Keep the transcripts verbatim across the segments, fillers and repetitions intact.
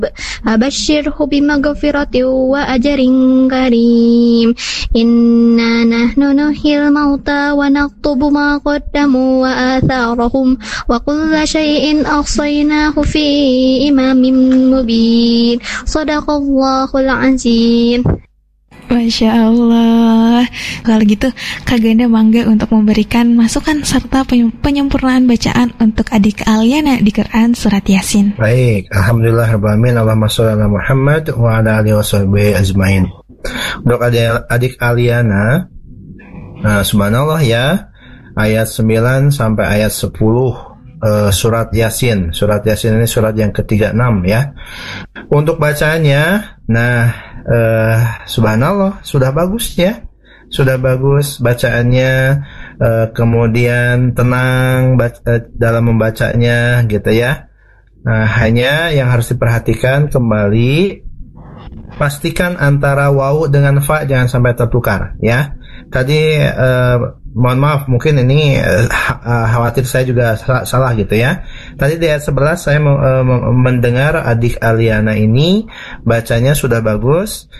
فبشره بمغفرة وأجر كريم إنا نحن نحيي الموتى ونكتب ما قدموا وآثارهم وكل شيء أحصيناه في إمام مبين صدق الله العظيم. Masya Allah. Kalau gitu Kak Ganda mangga untuk memberikan masukan serta penyempurnaan bacaan untuk adik Aliana di Quran Surat Yasin. Baik, Alhamdulillah Rabbil Alamin. Allahumma sholli ala Muhammad wa ala alihi washabihi ajmain. Untuk adik, adik Aliana, nah subhanallah ya, ayat sembilan sampai ayat sepuluh uh, Surat Yasin. Surat Yasin ini surat yang ketiga puluh enam ya. Untuk bacaannya, nah Uh, subhanallah, sudah bagus ya, sudah bagus bacaannya, uh, kemudian tenang baca, uh, dalam membacanya gitu ya. Nah, hanya yang harus diperhatikan kembali, pastikan antara wawu dengan fa jangan sampai tertukar ya. Tadi uh, mohon maaf, mungkin ini uh, khawatir saya juga salah, salah gitu ya. Tadi di ayat sebelas saya uh, mendengar adik Aliana ini bacanya sudah bagus.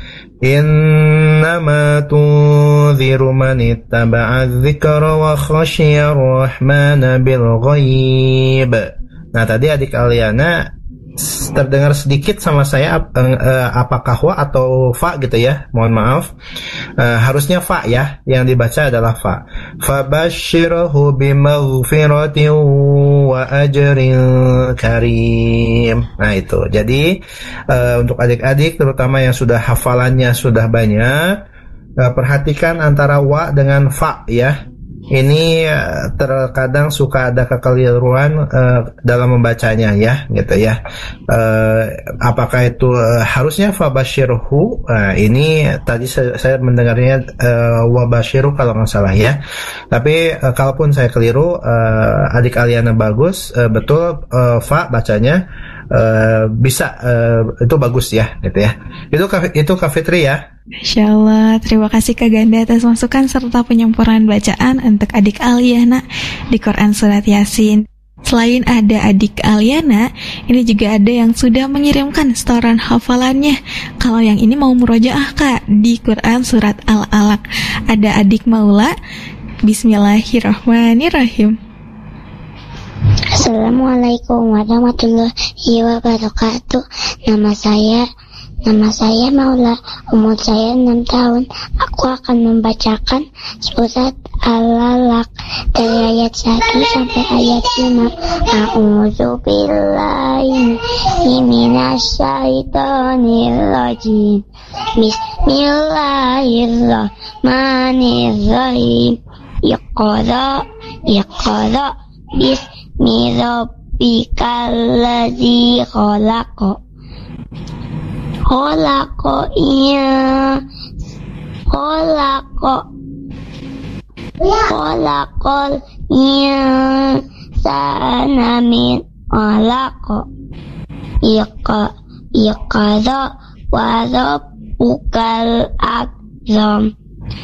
Innama tunziru man ittaba'a dzikra wa khasyiya ar-rahmana bil ghaib. Nah, tadi adik Aliana terdengar sedikit sama saya ap, uh, apakah wa atau fa gitu ya, mohon maaf. Uh, harusnya fa ya, yang dibaca adalah fa. Fabashshirhu bimaghfiratin wa ajrin karim. Nah itu, jadi uh, untuk adik-adik terutama yang sudah hafalannya sudah banyak, uh, perhatikan antara wa dengan fa ya. Ini uh, terkadang suka ada kekeliruan uh, dalam membacanya ya, gitu ya. Uh, apakah itu uh, harusnya fabashirhu? Uh, ini tadi saya, saya mendengarnya uh, wabashiru kalau nggak salah ya. Tapi uh, kalaupun saya keliru, uh, adik Aliana bagus, uh, betul uh, fa bacanya. Uh, bisa uh, itu bagus ya gitu ya. Itu itu Kak Fitri ya. Masya Allah, terima kasih Kak Ganda atas masukan serta penyempurnaan bacaan untuk adik Aliana di Quran Surat Yasin. Selain ada adik Aliana, ini juga ada yang sudah mengirimkan setoran hafalannya. Kalau yang ini mau murojaah Kak di Quran Surat Al-Alaq, ada adik Maula. Bismillahirrahmanirrahim. Assalamualaikum warahmatullahi wabarakatuh. Nama saya Nama saya Maula. Umur saya enam tahun. Aku akan membacakan surat Al-Alaq dari ayat satu sampai ayat lima. A'udzu billahi minasyaitonir rajim. Bismillahirrahmanirrahim. Iqra Iqra Bismi rabbikal ladzi khalaq. Khalaqa iya Khalaqa Khalaqal insana min 'alaq. Iqa Iqra wa rabbukal akram.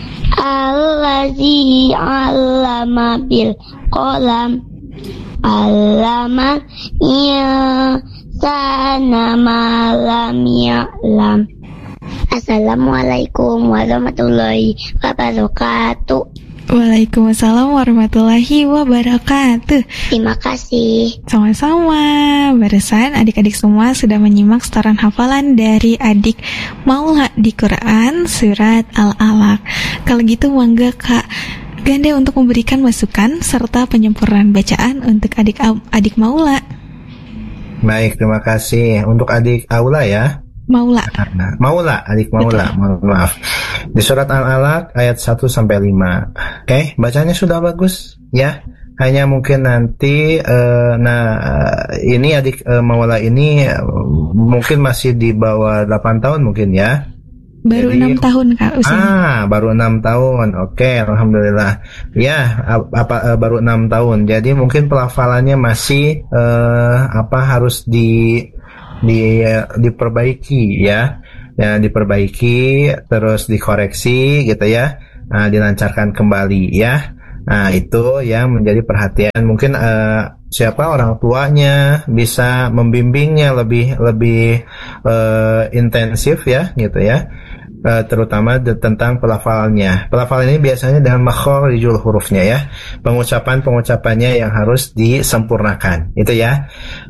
Allazi 'allama bil qalam. Allama ya sana malam ya'lam. Assalamualaikum warahmatullahi wabarakatuh. Waalaikumsalam warahmatullahi wabarakatuh. Terima kasih. Sama-sama. Barusan adik-adik semua sudah menyimak setoran hafalan dari adik Maula di Quran Surat Al-Alaq. Kalau gitu mangga Kak Ganda untuk memberikan masukan serta penyempurnaan bacaan untuk adik-adik Maula. Baik, terima kasih. Untuk adik Aula ya. Maula. Maula, adik Maula. Betul. Maaf. Di surat Al-Alaq ayat satu sampai lima. Oke, okay, bacanya sudah bagus ya. Hanya mungkin nanti uh, nah uh, ini adik uh, Maula ini uh, mungkin masih di bawah delapan tahun mungkin ya. Baru Jadi, enam tahun Kak usianya. Ah, baru enam tahun. Oke, okay, alhamdulillah. Ya, apa uh, baru enam tahun. Jadi mungkin pelafalannya masih uh, apa harus di di uh, diperbaiki ya. Ya, diperbaiki terus dikoreksi gitu ya. Nah, dilancarkan kembali ya. Nah, itu yang menjadi perhatian. Mungkin uh, siapa orang tuanya, bisa membimbingnya lebih lebih uh, intensif ya, gitu ya. Uh, terutama de- tentang pelafalannya. Pelafalan ini biasanya dengan makharijul hurufnya ya. Pengucapan-pengucapannya yang harus disempurnakan. Itu ya.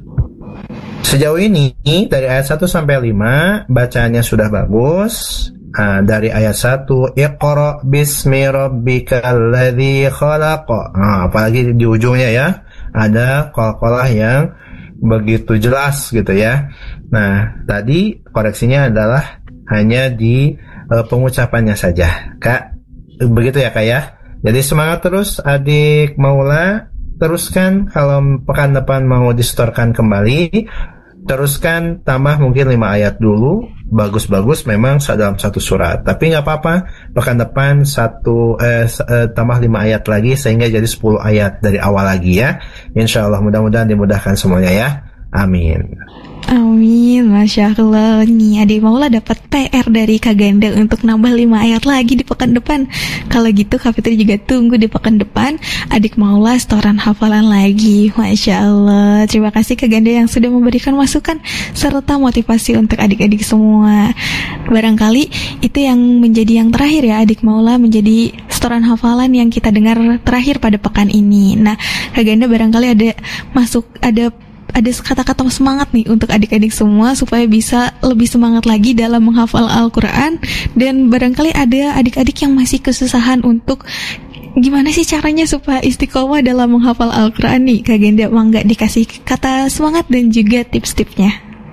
Sejauh ini dari ayat satu sampai lima bacaannya sudah bagus. Nah, dari ayat satu Iqra bismi rabbikal ladzi khalaq. Nah, apalagi di ujungnya ya ada qalqalah yang begitu jelas gitu ya. Nah, tadi koreksinya adalah hanya di uh, pengucapannya saja, Kak. Begitu ya, Kak ya. Jadi semangat terus adik Maula, teruskan kalau pekan depan mau disetorkan kembali. Teruskan tambah mungkin lima ayat dulu. Bagus-bagus memang dalam satu surat. Tapi nggak apa-apa, pekan depan satu eh, eh, tambah lima ayat lagi sehingga jadi sepuluh ayat dari awal lagi ya. Insya Allah mudah-mudahan dimudahkan semuanya ya. Amin. Amin, Masya Allah. Nih adik Maula dapat P R dari Kak Ganda untuk nambah lima ayat lagi di pekan depan. Kalau gitu Kak Fitri juga tunggu di pekan depan adik Maula setoran hafalan lagi. Masya Allah. Terima kasih Kak Ganda yang sudah memberikan masukan serta motivasi untuk adik-adik semua. Barangkali itu yang menjadi yang terakhir ya, adik Maula, menjadi setoran hafalan yang kita dengar terakhir pada pekan ini. Nah Kak Ganda barangkali ada masuk ada ada kata-kata semangat nih untuk adik-adik semua supaya bisa lebih semangat lagi dalam menghafal Al-Quran. Dan barangkali ada adik-adik yang masih kesusahan untuk gimana sih caranya supaya istiqomah dalam menghafal Al-Quran nih. Kak Ganda mangga dikasih kata semangat dan juga tips-tipsnya.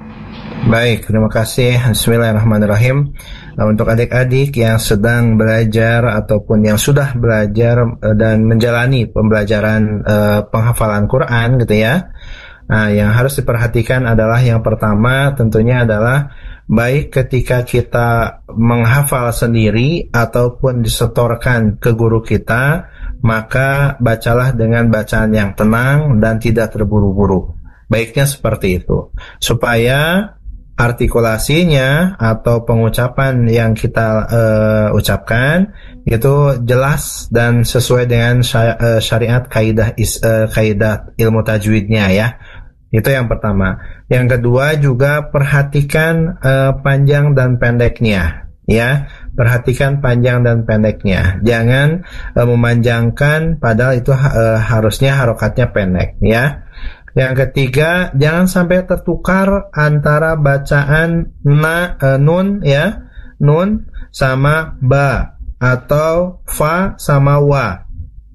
Baik, terima kasih. Bismillahirrahmanirrahim. Nah, untuk adik-adik yang sedang belajar ataupun yang sudah belajar dan menjalani pembelajaran uh, penghafalan Quran gitu ya. Nah, yang harus diperhatikan adalah yang pertama tentunya adalah baik ketika kita menghafal sendiri ataupun disetorkan ke guru kita, maka bacalah dengan bacaan yang tenang dan tidak terburu-buru. Baiknya seperti itu, supaya artikulasinya atau pengucapan yang kita uh, ucapkan itu jelas dan sesuai dengan syariat kaidah is, uh, kaidah ilmu tajwidnya ya. Itu yang pertama. Yang kedua juga perhatikan uh, panjang dan pendeknya ya. Perhatikan panjang dan pendeknya. Jangan uh, memanjangkan padahal itu uh, harusnya harokatnya pendek ya. Yang ketiga, jangan sampai tertukar antara bacaan na, uh, nun ya, nun sama ba atau fa sama wa.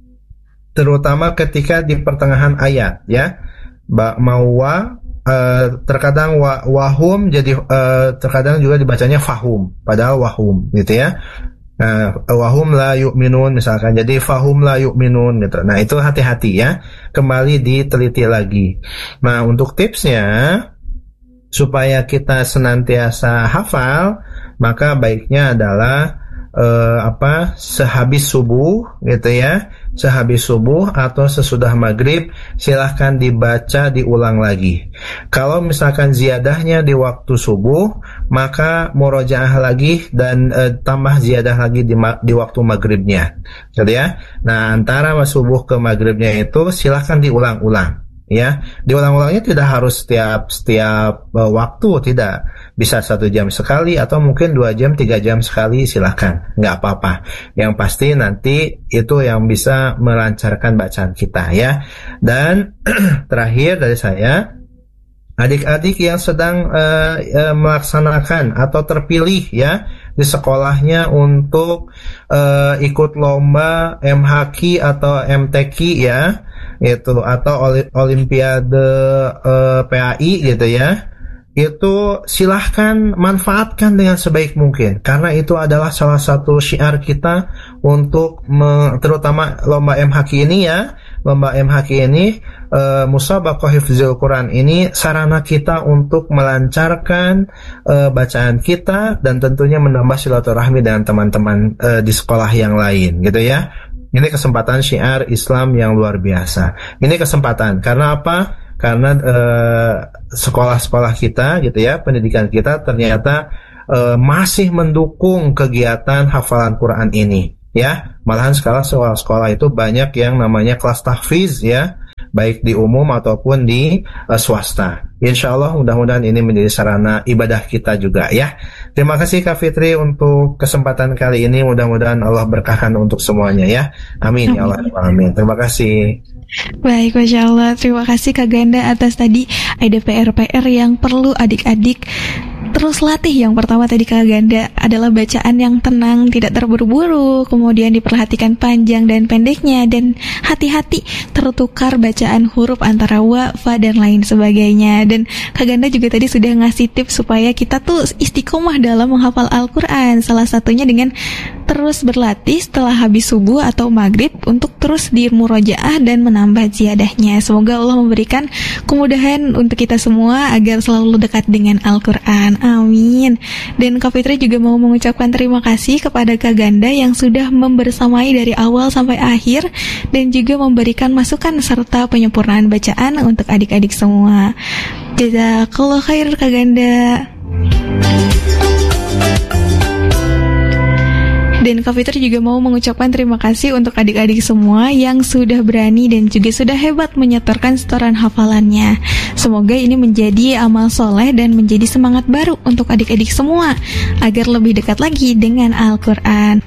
Terutama ketika di pertengahan ayat ya. Ba mau wa uh, terkadang wa, wahum jadi uh, terkadang juga dibacanya fahum padahal wahum gitu ya. Nah, wahum la yu'minun misalkan jadi fahum la yu'minun gitu. Nah, itu hati-hati ya. Kembali diteliti lagi. Nah, untuk tipsnya supaya kita senantiasa hafal, maka baiknya adalah Uh, apa sehabis subuh gitu ya, sehabis subuh atau sesudah maghrib silahkan dibaca diulang lagi. Kalau misalkan ziyadahnya di waktu subuh, maka murojaah lagi dan uh, tambah ziyadah lagi di, ma- di waktu maghribnya gitu ya. Nah, antara subuh ke maghribnya itu silahkan diulang-ulang ya. Diulang-ulangnya tidak harus setiap setiap uh, waktu, tidak. Bisa satu jam sekali atau mungkin dua jam, tiga jam sekali, silahkan, nggak apa-apa. Yang pasti nanti itu yang bisa melancarkan bacaan kita ya. Dan terakhir dari saya, adik-adik yang sedang uh, uh, melaksanakan atau terpilih ya di sekolahnya untuk uh, ikut lomba M H Q atau M T Q ya, itu atau Olimpiade uh, P A I gitu ya. Itu silahkan manfaatkan dengan sebaik mungkin karena itu adalah salah satu syiar kita untuk me, terutama lomba M H Q ini ya. Lomba M H Q ini uh, Musabaqah Hifdzul Quran ini sarana kita untuk melancarkan uh, bacaan kita dan tentunya menambah silaturahmi dengan teman-teman uh, di sekolah yang lain gitu ya. Ini kesempatan syiar Islam yang luar biasa. Ini kesempatan karena apa? Karena uh, sekolah-sekolah kita gitu ya, pendidikan kita ternyata uh, masih mendukung kegiatan hafalan Quran ini ya. Malahan sekarang sekolah-sekolah itu banyak yang namanya kelas tahfiz ya. baik di umum ataupun di uh, swasta. Insya Allah mudah-mudahan ini menjadi sarana ibadah kita juga ya. Terima kasih Kak Fitri untuk kesempatan kali ini. Mudah-mudahan Allah berkahan untuk semuanya ya. Amin, Amin. Ya Allah. Amin. Terima kasih. Baik, Masya Allah. Terima kasih Kak Ganda atas tadi ada P R-P R yang perlu adik-adik terus latih. Yang pertama tadi Kak Ganda adalah bacaan yang tenang, tidak terburu-buru, kemudian diperhatikan panjang dan pendeknya, dan hati-hati tertukar bacaan huruf antara wa, fa, dan lain sebagainya. Dan Kak Ganda juga tadi sudah ngasih tips supaya kita tuh istiqomah dalam menghafal Al-Quran. Salah satunya dengan terus berlatih setelah habis subuh atau maghrib untuk terus dimurojaah dan menambah ziyadahnya. Semoga Allah memberikan kemudahan untuk kita semua agar selalu dekat dengan Al-Quran. Amin. Dan Kak Fitri juga mau mengucapkan terima kasih kepada Kak Ganda yang sudah membersamai dari awal sampai akhir dan juga memberikan masukan serta penyempurnaan bacaan untuk adik-adik semua. Jazakallah khair Kak Ganda. Dan Kak Fitri juga mau mengucapkan terima kasih untuk adik-adik semua yang sudah berani dan juga sudah hebat menyetorkan setoran hafalannya. Semoga ini menjadi amal soleh dan menjadi semangat baru untuk adik-adik semua agar lebih dekat lagi dengan Al-Quran.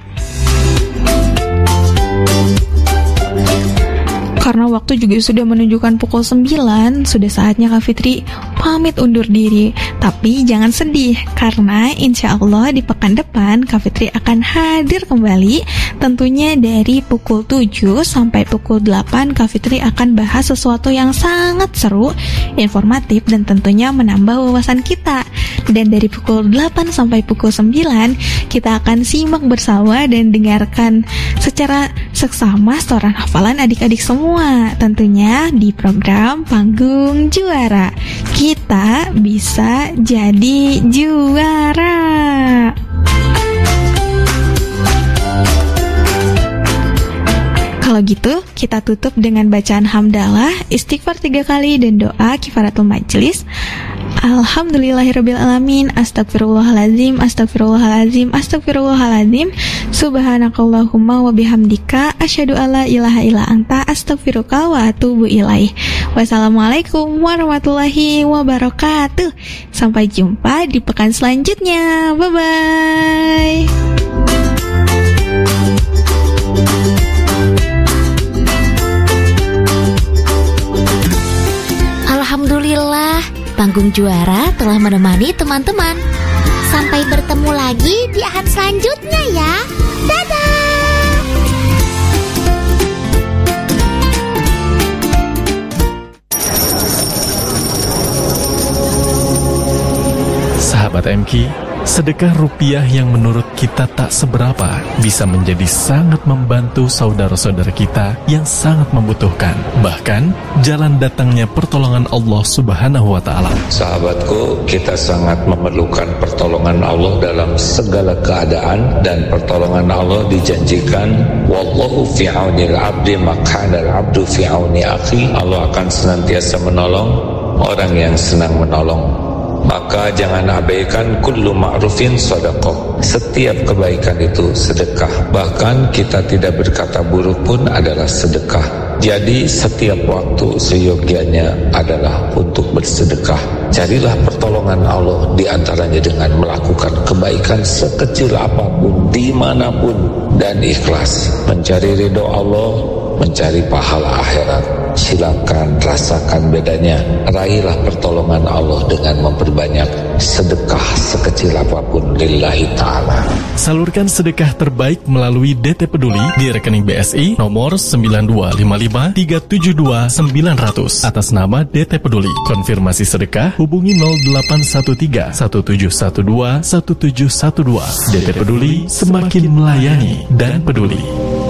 Karena waktu juga sudah menunjukkan pukul sembilan, sudah saatnya Kak Fitri pamit undur diri. Tapi jangan sedih, karena insya Allah di pekan depan Kak Fitri akan hadir kembali. Tentunya dari pukul tujuh sampai pukul delapan Kak Fitri akan bahas sesuatu yang sangat seru, informatif, dan tentunya menambah wawasan kita. Dan dari pukul delapan sampai pukul sembilan kita akan simak bersama dan dengarkan secara seksama setoran hafalan adik-adik semua. Tentunya di program Panggung Juara. Kita bisa jadi juara. Kalau gitu, kita tutup dengan bacaan hamdalah, istighfar tiga kali, dan doa kifaratul majlis. Alhamdulillahirrabbilalamin, astagfirullahaladzim, astagfirullahaladzim, astagfirullahaladzim, subhanakallahumma wa bihamdika, asyhadu alla ilaha illa anta, astagfiruka wa atubu ilaih. Wassalamualaikum warahmatullahi wabarakatuh. Sampai jumpa di pekan selanjutnya. Bye-bye. Alhamdulillah, Panggung Juara telah menemani teman-teman. Sampai bertemu lagi di ahad selanjutnya ya. Dadah. Sahabat M Q, sedekah rupiah yang menurut kita tak seberapa bisa menjadi sangat membantu saudara-saudara kita yang sangat membutuhkan. Bahkan, jalan datangnya pertolongan Allah Subhanahu wa Ta'ala. Sahabatku, kita sangat memerlukan pertolongan Allah dalam segala keadaan, dan pertolongan Allah dijanjikan, wallahu fi aunil abdi makana al-abdu fi auni akhi. Allah akan senantiasa menolong orang yang senang menolong. Maka jangan abaikan kullu ma'rufin sedekah. Setiap kebaikan itu sedekah. Bahkan kita tidak berkata buruk pun adalah sedekah. Jadi setiap waktu seyogianya adalah untuk bersedekah. Carilah pertolongan Allah di antaranya dengan melakukan kebaikan sekecil apapun, dimanapun, dan ikhlas. Mencari ridho Allah, mencari pahala akhirat. Silakan rasakan bedanya. Raihlah pertolongan Allah dengan memperbanyak sedekah sekecil apapun lillahi ta'ala. Salurkan sedekah terbaik melalui D T Peduli di rekening B S I nomor sembilan dua lima lima tiga tujuh dua sembilan nol nol atas nama D T Peduli. Konfirmasi sedekah hubungi nol delapan satu tiga satu tujuh satu dua satu tujuh satu dua. D T Peduli, semakin melayani dan peduli.